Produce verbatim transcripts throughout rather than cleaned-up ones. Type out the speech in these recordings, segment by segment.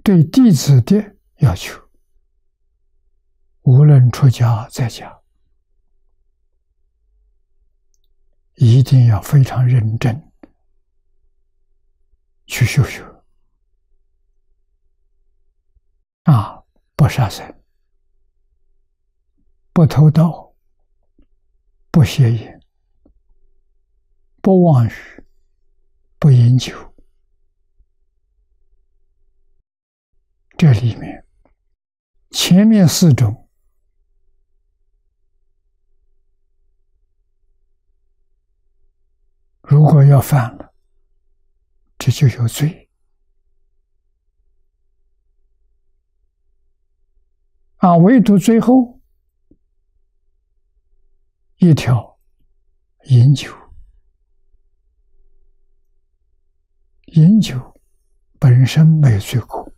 对弟子的要求，无论出家在家，一定要非常认真去修学啊！不杀生，不偷盗，不邪淫，不妄语，不饮酒。这里面前面四种如果要犯了，这就有罪啊！唯独最后一条饮酒，饮酒本身没有罪过，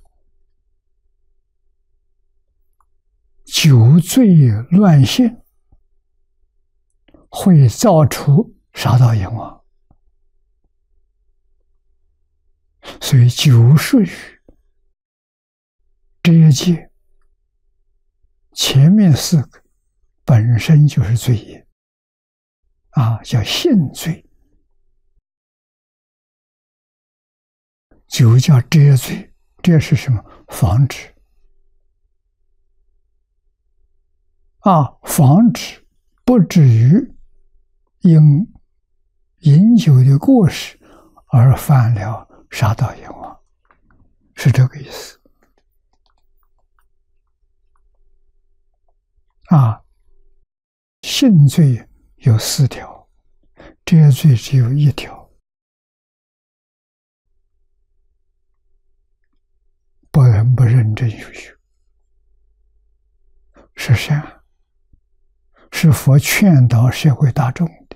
酒醉乱性会造出杀盗淫妄，所以酒属于这一戒，前面四个本身就是罪业啊，叫性罪。酒叫遮罪，这是什么？防止啊，防止不至于因饮酒的过失而犯了杀盗淫妄，是这个意思啊。性罪有四条，遮罪只有一条，不人不认真修学，是善，是佛劝导社会大众的。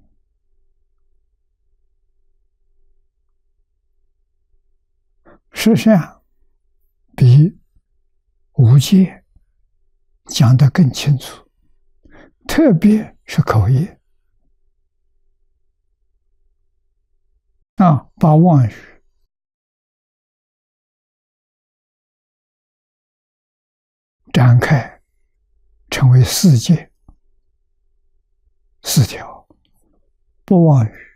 是善比无戒讲得更清楚，特别是口业啊，把妄语展开成为四戒四条：不妄语，